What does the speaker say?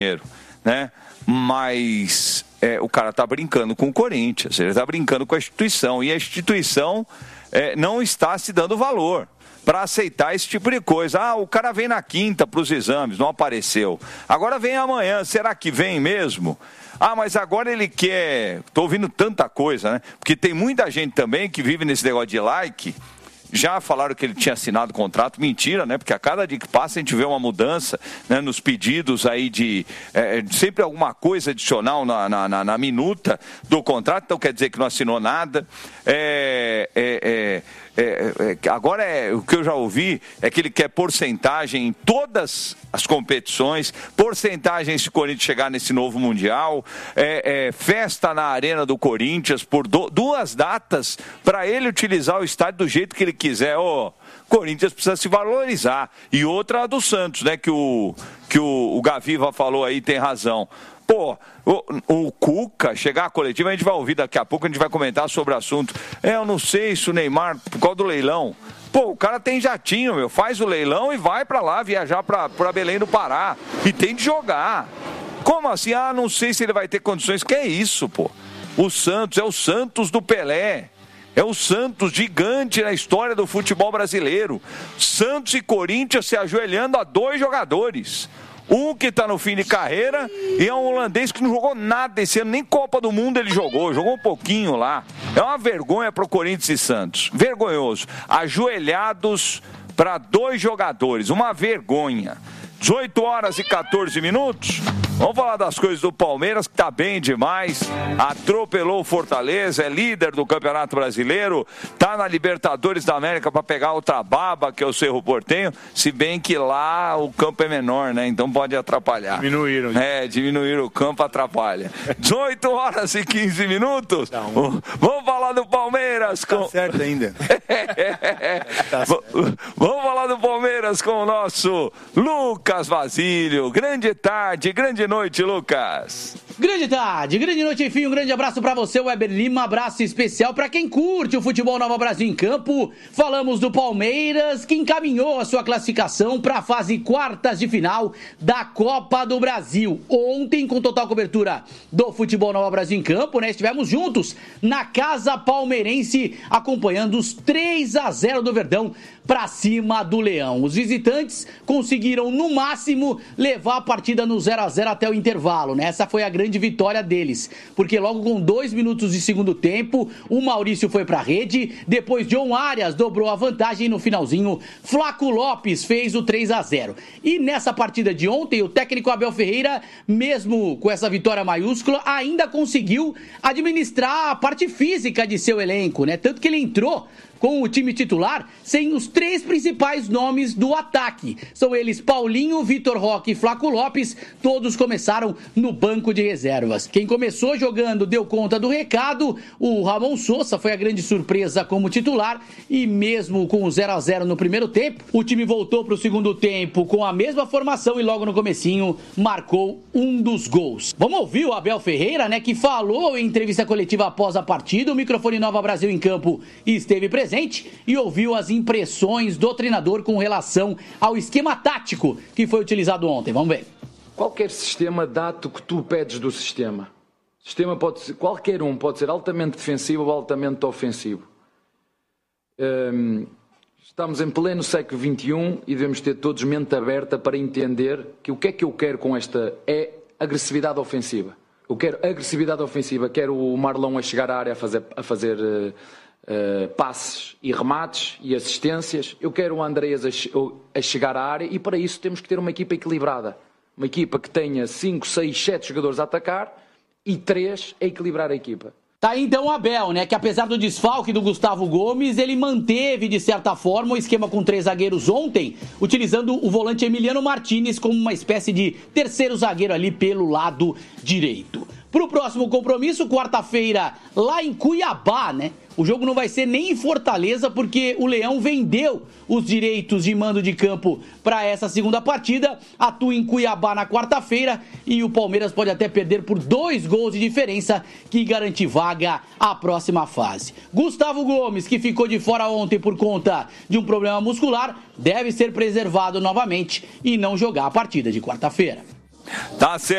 né? Mas o cara tá brincando com o Corinthians, ele tá brincando com a instituição, e a instituição não está se dando valor para aceitar esse tipo de coisa. O cara vem na quinta para os exames, não apareceu. Agora vem amanhã, será que vem mesmo? Mas agora ele quer... Tô ouvindo tanta coisa, né? Porque tem muita gente também que vive nesse negócio de like. Já falaram que ele tinha assinado o contrato, mentira, né? Porque a cada dia que passa a gente vê uma mudança, né, nos pedidos aí de sempre alguma coisa adicional na minuta do contrato, então quer dizer que não assinou nada. Agora o que eu já ouvi é que ele quer porcentagem em todas as competições, porcentagem se o Corinthians chegar nesse novo Mundial, festa na Arena do Corinthians por 2 datas para ele utilizar o estádio do jeito que ele quiser. Corinthians precisa se valorizar. E outra do Santos, né, que o Gaviva falou aí, tem razão. O Cuca, chegar à coletiva, a gente vai ouvir daqui a pouco, a gente vai comentar sobre o assunto. Eu não sei se o Neymar, por causa do leilão, o cara tem jatinho, faz o leilão e vai pra lá, viajar pra Belém do Pará. E tem de jogar. Como assim? Não sei se ele vai ter condições. Que é isso, O Santos é o Santos do Pelé. É o Santos gigante na história do futebol brasileiro. Santos e Corinthians se ajoelhando a 2 jogadores. Um que está no fim de carreira e é um holandês que não jogou nada esse ano, nem Copa do Mundo ele jogou um pouquinho lá. É uma vergonha para o Corinthians e Santos, vergonhoso. Ajoelhados para 2 jogadores, uma vergonha. 18h14. Vamos falar das coisas do Palmeiras, que está bem demais. Atropelou o Fortaleza, é líder do Campeonato Brasileiro, está na Libertadores da América para pegar outra baba, que é o Cerro Porteño, se bem que lá o campo é menor, né? Então pode atrapalhar. Diminuíram o campo, atrapalha. 18h15. Vamos falar do Palmeiras. Tá certo ainda. Vamos falar do Palmeiras com o nosso Lucas Basílio. Grande tarde, grande noite, Lucas. Grande tarde, grande noite, enfim, um grande abraço pra você, Weber Lima, abraço especial pra quem curte o futebol Nova Brasil em campo. Falamos do Palmeiras, que encaminhou a sua classificação pra fase quartas de final da Copa do Brasil. Ontem, com total cobertura do futebol Nova Brasil em campo, né, estivemos juntos na Casa Palmeirense, acompanhando os 3-0 do Verdão pra cima do Leão. Os visitantes conseguiram, no máximo, levar a partida no 0-0 até o intervalo, né? Essa foi a grande vitória deles, porque logo com 2 minutos de segundo tempo, o Maurício foi pra rede, depois John Arias dobrou a vantagem e no finalzinho, Flaco Lopes fez o 3-0. E nessa partida de ontem, o técnico Abel Ferreira, mesmo com essa vitória maiúscula, ainda conseguiu administrar a parte física de seu elenco, né? Tanto que ele entrou com o time titular sem os 3 principais nomes do ataque. São eles Paulinho, Vitor Roque e Flaco Lopes, todos começaram no banco de reservas. Quem começou jogando deu conta do recado, o Ramon Sousa foi a grande surpresa como titular e mesmo com o 0-0 no primeiro tempo, o time voltou para o segundo tempo com a mesma formação e logo no comecinho marcou um dos gols. Vamos ouvir o Abel Ferreira, né, que falou em entrevista coletiva após a partida, o microfone Nova Brasil em campo esteve presente e ouviu as impressões do treinador com relação ao esquema tático que foi utilizado ontem. Vamos ver. Qualquer sistema dá-te o que tu pedes do sistema. O sistema pode ser, qualquer um, pode ser altamente defensivo ou altamente ofensivo. Estamos em pleno século XXI e devemos ter todos mente aberta para entender que o que é que eu quero com esta agressividade ofensiva. Eu quero agressividade ofensiva, quero o Marlon a chegar à área a fazer passes e remates e assistências. Eu quero o Andreas a chegar à área e para isso temos que ter uma equipa equilibrada. Uma equipa que tenha 5, 6, 7 jogadores a atacar e 3 a equilibrar a equipa. Tá aí então o Abel, né, que apesar do desfalque do Gustavo Gomes, ele manteve de certa forma o esquema com 3 zagueiros ontem, utilizando o volante Emiliano Martinez como uma espécie de terceiro zagueiro ali pelo lado direito. Pro próximo compromisso, quarta-feira, lá em Cuiabá, né? O jogo não vai ser nem em Fortaleza, porque o Leão vendeu os direitos de mando de campo para essa segunda partida. Atua em Cuiabá na quarta-feira e o Palmeiras pode até perder por 2 gols de diferença, que garante vaga à próxima fase. Gustavo Gomes, que ficou de fora ontem por conta de um problema muscular, deve ser preservado novamente e não jogar a partida de quarta-feira. Tá certo.